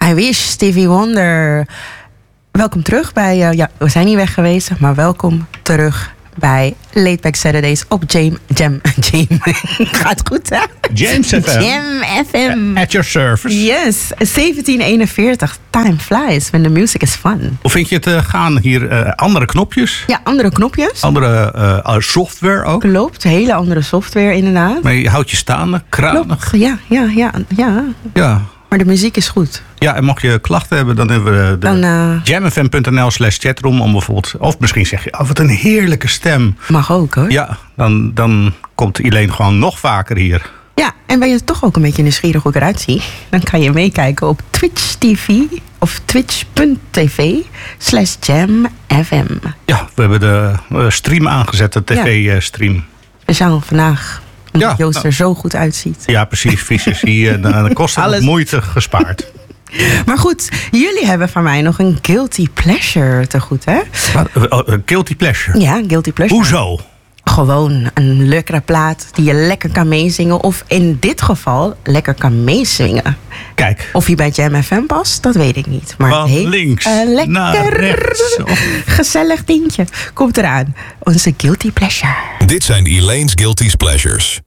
I Wish, Stevie Wonder. Welkom terug bij... we zijn niet weg geweest, maar welkom terug bij Late Back Saturdays op Jam. Gaat goed, hè? Jam FM. Jam FM. At your service. Yes, 1741. Time flies when the music is fun. Hoe vind je het gaan hier? Andere knopjes? Ja, andere knopjes. Andere software ook? Klopt, hele andere software inderdaad. Maar je houdt je staande, kranig. Klopt, ja. Maar de muziek is goed. Ja, en mocht je klachten hebben, dan hebben we de jamfm.nl/chatroom om bijvoorbeeld... Of misschien zeg je, wat een heerlijke stem. Mag ook, hoor. Ja, dan komt Elaine gewoon nog vaker hier. Ja, en ben je toch ook een beetje nieuwsgierig hoe ik eruit zie? Dan kan je meekijken op Twitch TV of twitch.tv/jamfm. Ja, we hebben de stream aangezet, de tv-stream. Speciaal vandaag. Omdat Joost er zo goed uitziet. Ja, precies. Visagie. Dan kost het moeite gespaard. Maar goed, jullie hebben van mij nog een guilty pleasure te goed, hè? Een guilty pleasure? Ja, guilty pleasure. Hoezo? Gewoon een lekkere plaat die je lekker kan meezingen. Of in dit geval lekker kan meezwingen. Kijk. Of hij bij Jam FM past, dat weet ik niet. Maar van links lekker naar rechts. Gezellig dingetje. Komt eraan. Onze guilty pleasure. Dit zijn Elaine's Guilty Pleasures.